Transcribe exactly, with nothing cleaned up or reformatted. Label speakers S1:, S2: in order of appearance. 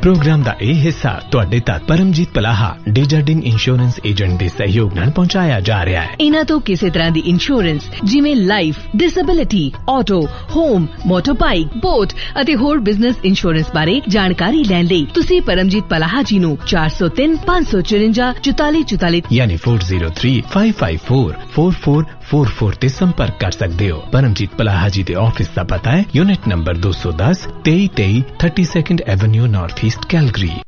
S1: Programme दा ਇਹ ਹਿੱਸਾ ਤੁਹਾਡੇ ਤੱਕ ਪਰਮਜੀਤ ਪਲਾਹਾ ਡੇਜਰਡਿਨ ਇੰਸ਼ੋਰੈਂਸ ਏਜੰਟ ਦੇ ਸਹਿਯੋਗ ਨਾਲ ਪਹੁੰਚਾਇਆ ਜਾ ਰਿਹਾ ਹੈ।
S2: ਇਹਨਾਂ ਤੋਂ ਕਿਸੇ ਤਰ੍ਹਾਂ ਦੀ ਇੰਸ਼ੋਰੈਂਸ ਜਿਵੇਂ life, disability, auto, home, ਮੋਟਰਬਾਈਕ, boat ਅਤੇ ਹੋਰ ਬਿਜ਼ਨਸ ਇੰਸ਼ੋਰੈਂਸ ਬਾਰੇ ਜਾਣਕਾਰੀ ਲੈਣ ਲਈ ਤੁਸੀਂ ਪਰਮਜੀਤ ਪਲਾਹਾ ਜੀ ਨੂੰ ਚਾਰ ਸੌ ਤਿੰਨ ਪੰਜ ਸੌ ਚੁਰੰਜਾ ਚੁਤਾਲੀ ਚੁਤਾਲੀ
S1: ਯਾਨੀ ਚਾਰ ਜ਼ੀਰੋ ਤਿੰਨ ਪੰਜ ਪੰਜ ਚਾਰ ਚਾਰ ਚਾਰ ਚਾਰ ਚਾਰ ਤੇ ਸੰਪਰਕ ਕਰ ਸਕਦੇ ਹੋ। ਪਰਮਜੀਤ ਪਲਾਹਾ ਜੀ ਦੇ ਆਫਿਸ ਦਾ ਪਤਾ ਹੈ ਯੂਨਿਟ ਨੰਬਰ ਦੋ ਸੌ ਦਸ ਤੇਈ ਤੇਈ thirty second avenue north East Calgary.